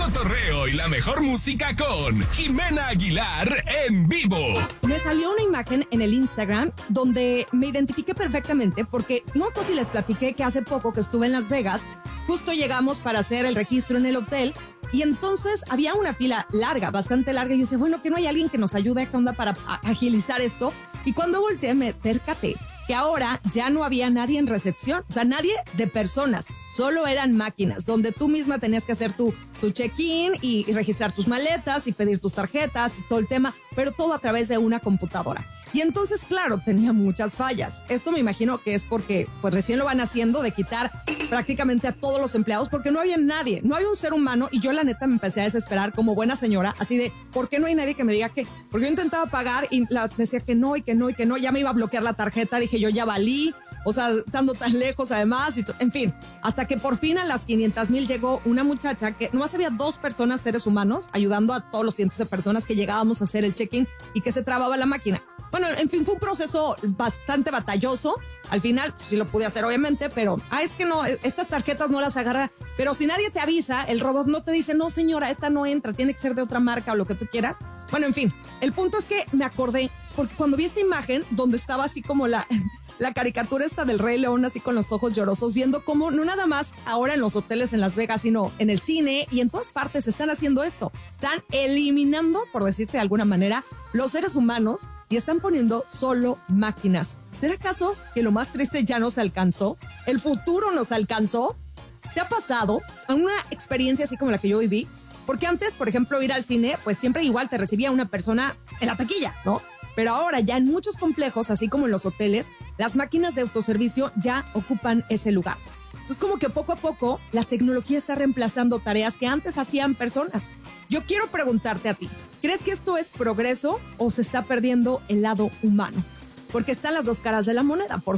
cotorreo y la mejor música con Jimena Aguilar en vivo. Me salió una imagen en el Instagram donde me identifiqué perfectamente porque no sé si les platiqué que hace poco que estuve en Las Vegas, justo llegamos para hacer el registro en el hotel y entonces había una fila larga, bastante larga y yo decía, bueno, que no hay alguien que nos ayude, ¿qué onda para agilizar esto? Y cuando volteé me percaté que ahora ya no había nadie en recepción, o sea, nadie de personas, solo eran máquinas, donde tú misma tenías que hacer tu check-in y registrar tus maletas y pedir tus tarjetas y todo el tema, pero todo a través de una computadora. Y entonces, claro, tenía muchas fallas. Esto me imagino que es porque pues recién lo van haciendo de quitar prácticamente a todos los empleados porque no había nadie, no había un ser humano y yo la neta me empecé a desesperar como buena señora, así de, ¿por qué no hay nadie que me diga qué? Porque yo intentaba pagar y decía que no y que no y que no, ya me iba a bloquear la tarjeta, dije yo ya valí, o sea, estando tan lejos además, en fin, hasta que por fin a las 500,000 llegó una muchacha que nomás había 2 personas, seres humanos, ayudando a todos los cientos de personas que llegábamos a hacer el check-in y que se trababa la máquina. Bueno, en fin, fue un proceso bastante batalloso. Al final, pues, sí lo pude hacer, obviamente, pero, es que no, estas tarjetas no las agarra. Pero si nadie te avisa, el robot no te dice, no, señora, esta no entra, tiene que ser de otra marca o lo que tú quieras. Bueno, en fin, el punto es que me acordé, porque cuando vi esta imagen, donde estaba así como la caricatura esta del Rey León, así con los ojos llorosos, viendo cómo no nada más ahora en los hoteles en Las Vegas, sino en el cine y en todas partes están haciendo esto. Están eliminando, por decirte de alguna manera, los seres humanos y están poniendo solo máquinas. ¿Será acaso que lo más triste ya nos alcanzó? ¿El futuro nos alcanzó? ¿Te ha pasado una experiencia así como la que yo viví? Porque antes, por ejemplo, ir al cine, pues siempre igual te recibía una persona en la taquilla, ¿no? Pero ahora ya en muchos complejos, así como en los hoteles, las máquinas de autoservicio ya ocupan ese lugar. Entonces como que poco a poco la tecnología está reemplazando tareas que antes hacían personas. Yo quiero preguntarte a ti, ¿crees que esto es progreso o se está perdiendo el lado humano? Porque están las dos caras de la moneda. Por